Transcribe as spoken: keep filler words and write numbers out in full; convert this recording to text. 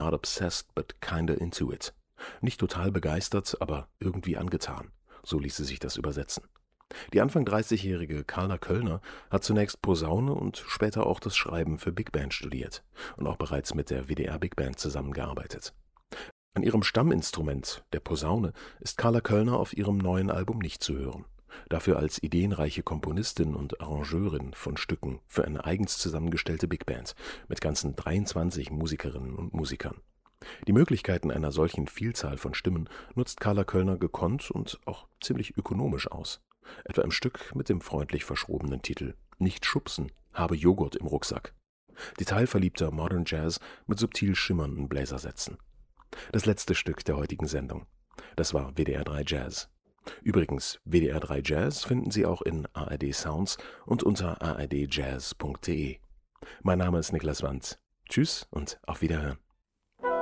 not obsessed, but kinda into it. Nicht total begeistert, aber irgendwie angetan. So ließe sich das übersetzen. Die Anfang dreißigjährige Carla Köllner hat zunächst Posaune und später auch das Schreiben für Big Band studiert und auch bereits mit der W D R Big Band zusammengearbeitet. An ihrem Stamminstrument, der Posaune, ist Carla Köllner auf ihrem neuen Album nicht zu hören. Dafür als ideenreiche Komponistin und Arrangeurin von Stücken für eine eigens zusammengestellte Big Band mit ganzen dreiundzwanzig Musikerinnen und Musikern. Die Möglichkeiten einer solchen Vielzahl von Stimmen nutzt Carla Köllner gekonnt und auch ziemlich ökonomisch aus. Etwa im Stück mit dem freundlich verschrobenen Titel »Nicht schubsen, habe Joghurt im Rucksack«. Detailverliebter Modern Jazz mit subtil schimmernden Bläsersätzen. Das letzte Stück der heutigen Sendung. Das war W D R drei Jazz. Übrigens, W D R drei Jazz finden Sie auch in A R D Sounds und unter a r d jazz punkt d e. Mein Name ist Niklas Wandt. Tschüss und auf Wiederhören.